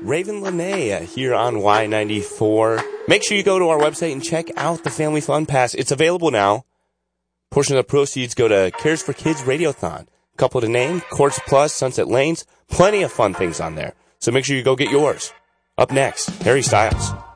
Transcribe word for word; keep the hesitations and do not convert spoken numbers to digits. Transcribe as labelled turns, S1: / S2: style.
S1: Raven Lene here on Y ninety-four. Make sure you go to our website and check out the Family Fun Pass. It's available now. Portion of the proceeds go to Cares for Kids Radiothon. Couple to name, Courts Plus, Sunset Lanes, plenty of fun things on there. So make sure you go get yours. Up next, Harry Styles.